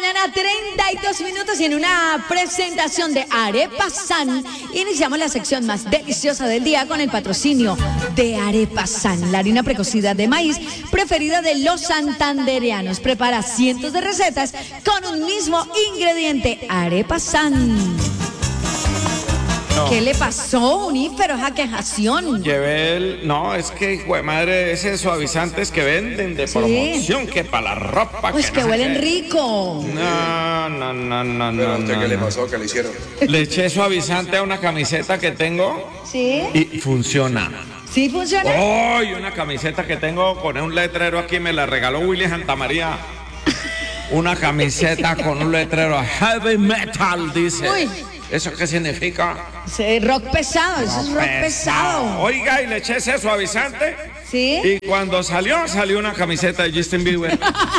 mañana, 32 minutos, y en una presentación de Arepa San iniciamos la sección más deliciosa del día con el patrocinio de Arepa San, la harina precocida de maíz preferida de los santandereanos. Prepara cientos de recetas con un mismo ingrediente. Arepa San. No. ¿Qué le pasó, Unífero? Esa quejación. Llevé el... No, es que, hijo de madre, ese suavizantes que venden de promoción, que para la ropa. Pues que no huelen sé. rico. No. ¿Pero a usted qué le pasó? ¿Qué le hicieron? Le eché suavizante a una camiseta que tengo ¿Sí? y funciona. ¿Sí funciona? ¡Ay! Una camiseta que tengo con un letrero aquí, me la regaló Willy Santamaría. Una camiseta con un letrero Heavy Metal, dice. Uy. ¿Eso qué significa? Sí, rock pesado, eso es rock pesado. Oiga, y le eché ese suavizante. ¿Sí? Y cuando salió una camiseta de Justin Bieber.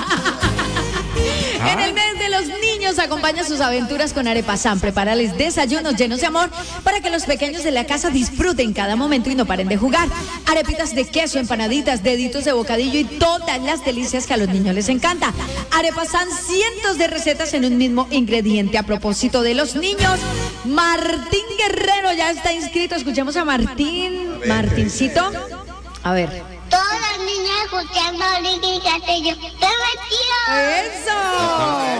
En el mes de los niños, acompaña sus aventuras con Arepa San. Prepárales desayunos llenos de amor para que los pequeños de la casa disfruten cada momento y no paren de jugar. Arepitas de queso, empanaditas, deditos de bocadillo y todas las delicias que a los niños les encanta. Arepa San, cientos de recetas en un mismo ingrediente. A propósito de los niños, Martín Guerrero ya está inscrito. Escuchemos a Martín. Martincito. A ver. Todas las niñas escuchando Ricky Castillo. ¡Qué metido! ¡Eso!